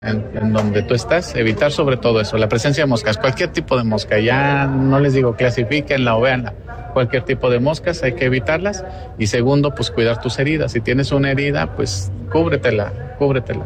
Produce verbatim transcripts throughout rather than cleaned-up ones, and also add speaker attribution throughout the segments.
Speaker 1: En, en donde tú estás, evitar sobre todo eso, la presencia de moscas, cualquier tipo de mosca, ya no les digo clasifíquenla o véanla, cualquier tipo de moscas hay que evitarlas. Y segundo, pues cuidar tus heridas, si tienes una herida, pues cúbretela, cúbretela.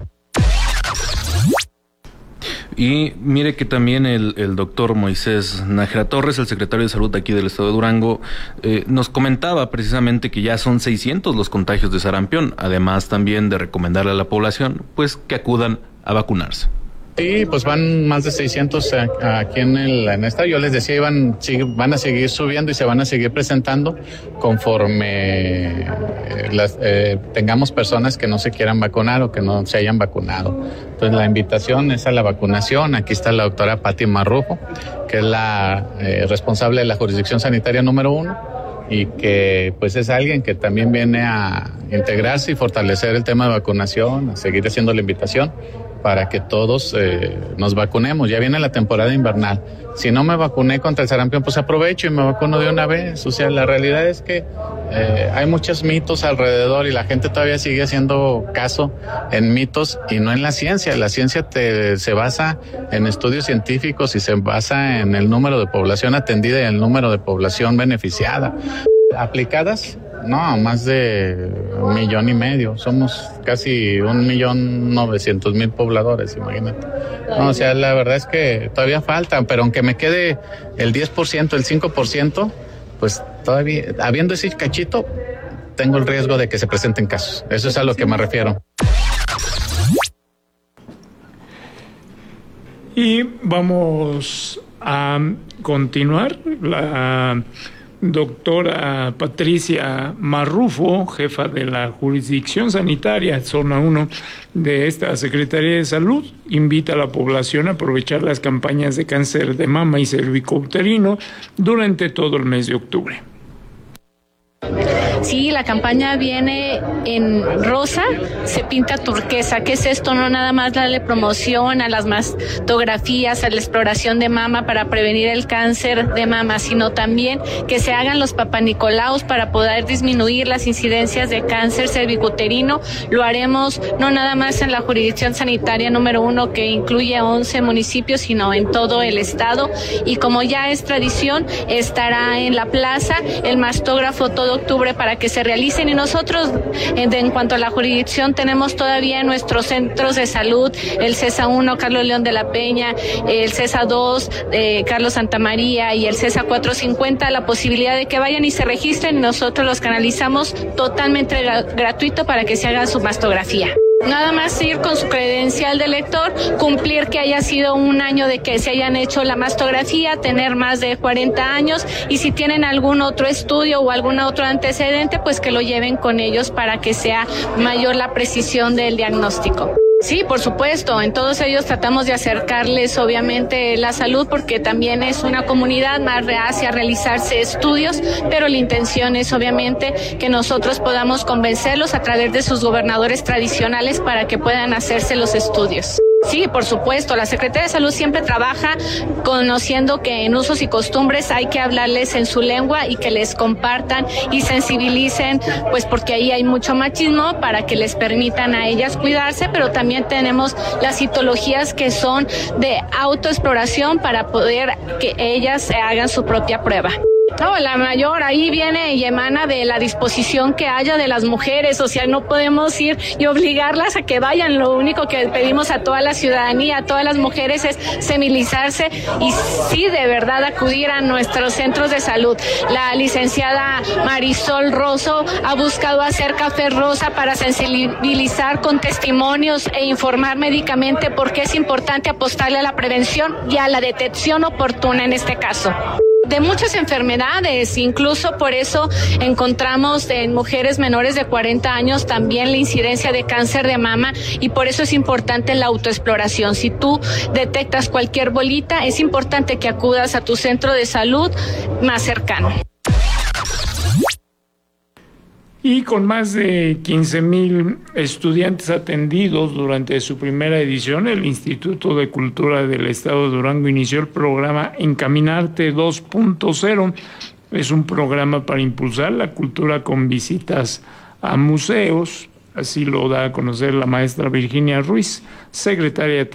Speaker 2: Y mire que también el, el doctor Moisés Nájera Torres, el secretario de Salud aquí del estado de Durango, eh, nos comentaba precisamente que ya son seiscientos los contagios de sarampión, además también de recomendarle a la población pues que acudan a vacunarse.
Speaker 1: Sí, pues van más de seiscientos aquí en el en esta. Yo les decía, iban, van a seguir subiendo y se van a seguir presentando conforme eh, las, eh, tengamos personas que no se quieran vacunar o que no se hayan vacunado. Entonces la invitación es a la vacunación. Aquí está la doctora Pati Marrufo, que es la eh, responsable de la jurisdicción sanitaria número uno y que pues es alguien que también viene a integrarse y fortalecer el tema de vacunación, a seguir haciendo la invitación para que todos eh, nos vacunemos. Ya viene la temporada invernal. Si no me vacuné contra el sarampión, pues aprovecho y me vacuno de una vez. O sea, la realidad es que eh, hay muchos mitos alrededor y la gente todavía sigue haciendo caso en mitos y no en la ciencia. La ciencia te, se basa en estudios científicos y se basa en el número de población atendida y el número de población beneficiada. ¿Aplicadas? No, más de un millón y medio. Somos casi un millón novecientos mil pobladores, imagínate. No, o sea, la verdad es que todavía faltan, pero aunque me quede el diez por ciento, el cinco por ciento, pues todavía, habiendo ese cachito, tengo el riesgo de que se presenten casos. Eso es a lo que me refiero.
Speaker 3: Y vamos a continuar. La doctora Patricia Marrufo, jefa de la jurisdicción sanitaria zona uno de esta Secretaría de Salud, invita a la población a aprovechar las campañas de cáncer de mama y cervicouterino durante todo el mes de octubre.
Speaker 4: Sí, la campaña viene en rosa, se pinta turquesa. ¿Qué es esto? No nada más darle promoción a las mastografías, a la exploración de mama para prevenir el cáncer de mama, sino también que se hagan los papanicolaos para poder disminuir las incidencias de cáncer cervicuterino. Lo haremos no nada más en la jurisdicción sanitaria número uno, que incluye once municipios, sino en todo el estado. Y como ya es tradición, estará en la plaza el mastógrafo todo octubre para que se realicen. Y nosotros, en, en cuanto a la jurisdicción, tenemos todavía nuestros centros de salud, el CESA uno, Carlos León de la Peña, el CESA dos, eh, Carlos Santamaría, y el CESA cuatrocientos cincuenta, la posibilidad de que vayan y se registren, y nosotros los canalizamos totalmente gra- gratuito para que se haga su mastografía. Nada más ir con su credencial de lector, cumplir que haya sido un año de que se hayan hecho la mastografía, tener más de cuarenta años, y si tienen algún otro estudio o algún otro antecedente, pues que lo lleven con ellos para que sea mayor la precisión del diagnóstico. Sí, por supuesto, en todos ellos tratamos de acercarles obviamente la salud, porque también es una comunidad más reacia a realizarse estudios, pero la intención es obviamente que nosotros podamos convencerlos a través de sus gobernadores tradicionales para que puedan hacerse los estudios. Sí, por supuesto, la Secretaría de Salud siempre trabaja conociendo que en usos y costumbres hay que hablarles en su lengua y que les compartan y sensibilicen, pues porque ahí hay mucho machismo, para que les permitan a ellas cuidarse, pero también tenemos las citologías que son de autoexploración para poder que ellas hagan su propia prueba. No, la mayor ahí viene y emana de la disposición que haya de las mujeres, o sea, no podemos ir y obligarlas a que vayan. Lo único que pedimos a toda la ciudadanía, a todas las mujeres, es sensibilizarse y sí, de verdad, acudir a nuestros centros de salud. La licenciada Marisol Rosso ha buscado hacer Café Rosa para sensibilizar con testimonios e informar médicamente, porque es importante apostarle a la prevención y a la detección oportuna en este caso. De muchas enfermedades, incluso por eso encontramos en mujeres menores de cuarenta años también la incidencia de cáncer de mama, y por eso es importante la autoexploración. Si tú detectas cualquier bolita, es importante que acudas a tu centro de salud más cercano.
Speaker 3: Y con más de quince mil estudiantes atendidos durante su primera edición, el Instituto de Cultura del Estado de Durango inició el programa Encaminarte dos punto cero. Es un programa para impulsar la cultura con visitas a museos, Así lo da a conocer la maestra Virginia Ruiz, secretaria de